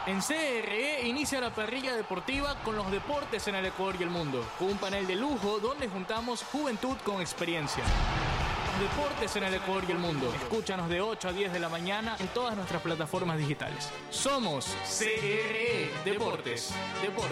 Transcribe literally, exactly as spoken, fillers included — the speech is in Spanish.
En C R E inicia la parrilla deportiva con los deportes en el Ecuador y el mundo, con un panel de lujo donde juntamos juventud con experiencia. Los deportes en el Ecuador y el mundo. Escúchanos de ocho a diez de la mañana en todas nuestras plataformas digitales. Somos C R E Deportes. Deportes.